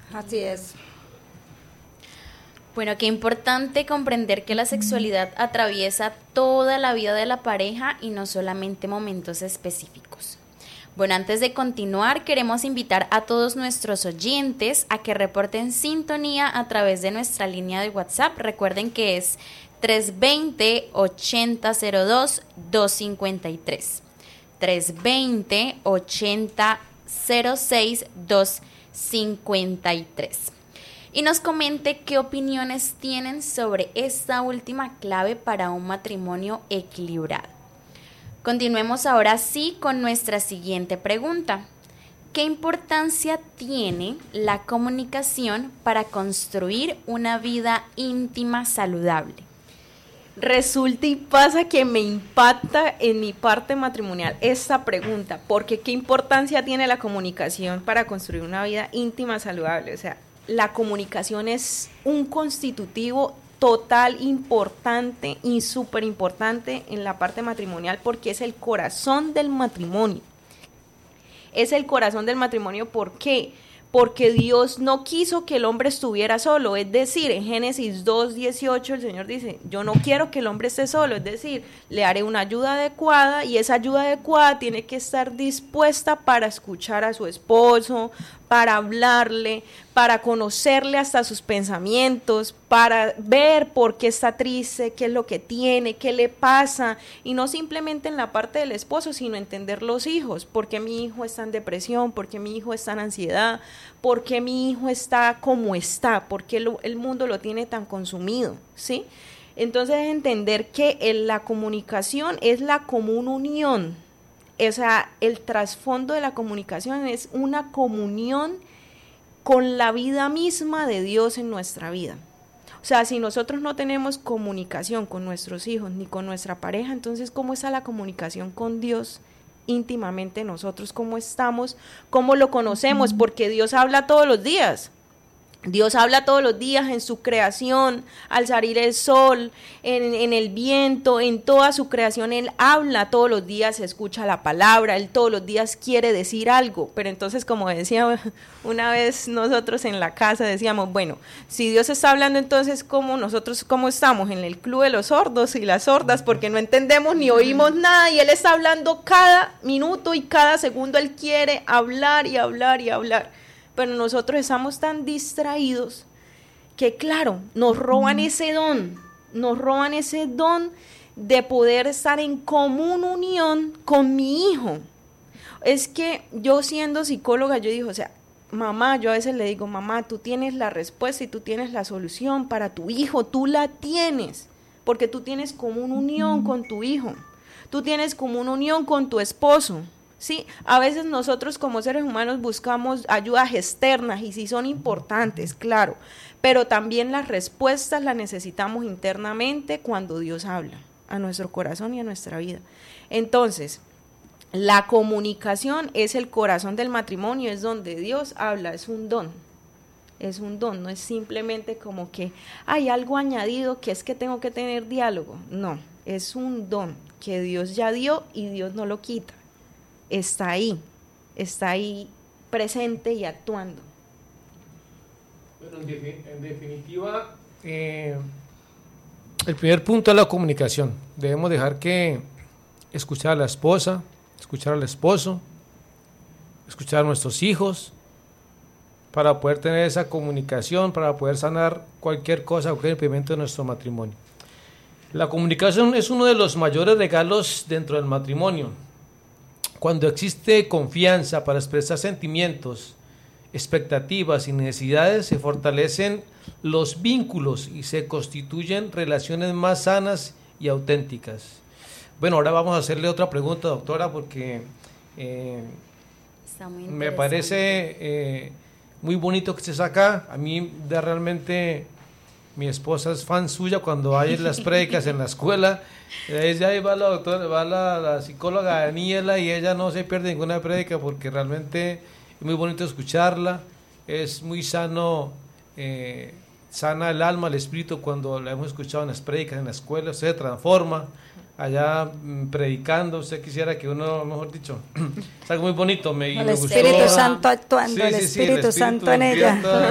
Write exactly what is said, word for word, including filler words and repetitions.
Así es. Bueno, qué importante comprender que la sexualidad atraviesa toda la vida de la pareja y no solamente momentos específicos. Bueno, antes de continuar, queremos invitar a todos nuestros oyentes a que reporten sintonía a través de nuestra línea de WhatsApp. Recuerden que es tres dos cero, ochenta cero dos, doscientos cincuenta y tres. tres dos cero, ochenta cero seis, doscientos cincuenta y tres. Y nos comente qué opiniones tienen sobre esta última clave para un matrimonio equilibrado. Continuemos ahora sí con nuestra siguiente pregunta. ¿Qué importancia tiene la comunicación para construir una vida íntima saludable? Resulta y pasa que me impacta en mi parte matrimonial esta pregunta, porque ¿qué importancia tiene la comunicación para construir una vida íntima saludable? O sea, la comunicación es un constitutivo total, importante y súper importante en la parte matrimonial porque es el corazón del matrimonio. Es el corazón del matrimonio, ¿por qué? Porque Dios no quiso que el hombre estuviera solo, es decir, en Génesis dos dieciocho el Señor dice, yo no quiero que el hombre esté solo, es decir, le haré una ayuda adecuada y esa ayuda adecuada tiene que estar dispuesta para escuchar a su esposo, para hablarle, para conocerle hasta sus pensamientos, para ver por qué está triste, qué es lo que tiene, qué le pasa, y no simplemente en la parte del esposo, sino entender los hijos, por qué mi hijo está en depresión, por qué mi hijo está en ansiedad, por qué mi hijo está como está, por qué lo, el mundo lo tiene tan consumido, ¿sí? Entonces entender que el, la comunicación es la común unión. O sea, el trasfondo de la comunicación es una comunión con la vida misma de Dios en nuestra vida. O sea, si nosotros no tenemos comunicación con nuestros hijos ni con nuestra pareja, entonces ¿cómo está la comunicación con Dios íntimamente nosotros? ¿Cómo estamos? ¿Cómo lo conocemos? Porque Dios habla todos los días. Dios habla todos los días en su creación, al salir el sol, en, en el viento, en toda su creación, Él habla todos los días, escucha la palabra, Él todos los días quiere decir algo, pero entonces como decía una vez nosotros en la casa, decíamos, bueno, si Dios está hablando, entonces ¿cómo nosotros cómo estamos? En el club de los sordos y las sordas, porque no entendemos ni oímos nada y Él está hablando cada minuto y cada segundo, Él quiere hablar y hablar y hablar. Pero nosotros estamos tan distraídos que claro, nos roban ese don, nos roban ese don de poder estar en común unión con mi hijo. Es que yo siendo psicóloga, yo digo, o sea, mamá, yo a veces le digo, mamá, tú tienes la respuesta y tú tienes la solución para tu hijo, tú la tienes, porque tú tienes común unión con tu hijo, tú tienes común unión con tu esposo. Sí, a veces nosotros como seres humanos buscamos ayudas externas y sí son importantes, claro, pero también las respuestas las necesitamos internamente cuando Dios habla a nuestro corazón y a nuestra vida. Entonces, la comunicación es el corazón del matrimonio, es donde Dios habla, es un don, es un don, no es simplemente como que hay algo añadido que es que tengo que tener diálogo, no, es un don que Dios ya dio y Dios no lo quita. Está ahí, está ahí presente y actuando. Bueno, en, de, en definitiva, eh, el primer punto es la comunicación. Debemos dejar que escuchar a la esposa, escuchar al esposo, escuchar a nuestros hijos, para poder tener esa comunicación, para poder sanar cualquier cosa, cualquier impedimento de nuestro matrimonio. La comunicación es uno de los mayores regalos dentro del matrimonio. Cuando existe confianza para expresar sentimientos, expectativas y necesidades, se fortalecen los vínculos y se constituyen relaciones más sanas y auténticas. Bueno, ahora vamos a hacerle otra pregunta, doctora, porque eh, me parece eh, muy bonito que estés acá. A mí de realmente mi esposa es fan suya cuando hay las prédicas en la escuela. Ella ahí va la doctora, va la, la psicóloga Daniela y ella no se pierde ninguna prédica porque realmente es muy bonito escucharla, es muy sano, eh, sana el alma, el espíritu cuando la hemos escuchado en las prédicas en la escuela, usted se transforma allá mmm, predicando, usted quisiera que uno, mejor dicho, es algo muy bonito. Me, el me Espíritu gustó. Santo actuando, sí, el, sí, Espíritu sí, el Espíritu Santo en ella.